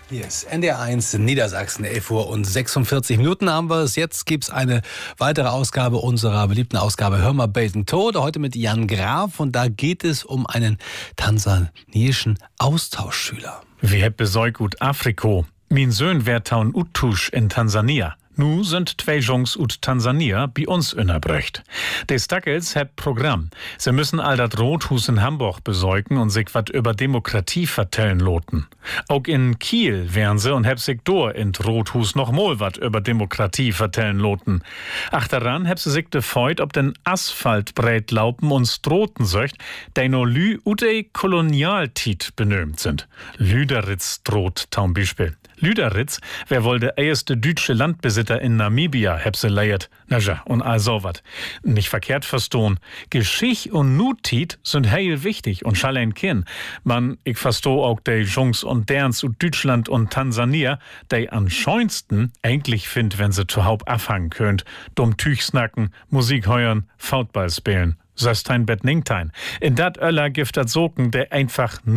Hier ist NDR1 Niedersachsen, 11:46 haben wir es. Jetzt gibt es eine weitere Ausgabe unserer beliebten Ausgabe Hör mal Beten Tod. Heute mit Jan Graf und da geht es um einen tansaniischen Austauschschüler. Wir hebben besorgt ut Afriko. Min Söhn wär taun Uttusch in Tansania. Nu sind zwei Jungs ut Tansania bei uns innerbröcht. De Stackels heb Programm. Sie müssen all dat Rothus in Hamburg besorgen und sich wat über Demokratie vertellen loten. Auch in Kiel wären sie und heb sich dor in Rothus noch mal wat über Demokratie vertellen loten. Ach daran heb sie sich de Feut ob den Asphalt breit laupen und stroten söcht, de no lü ute Kolonialtit benömt sind. Lüderitz droht taum Beispiel. Lüderitz, wer wohl der erste deutsche Landbesitzer in Namibia hebse leiert. Na ja, und all so wat. Nicht verkehrt verstohn. Geschicht und Nutit sind heil wichtig und schall ein Kinn. Man, ich verstoh auch de Jungs und derns ut Deutschland und Tansania, de am schönsten eigentlich find, wenn sie zu Haupt abhangen könnt. Dumm Tüch snacken, Musik heuern, Fautball spielen. Söstein bet Ningtein. In dat Öller gift dat Soken, der einfach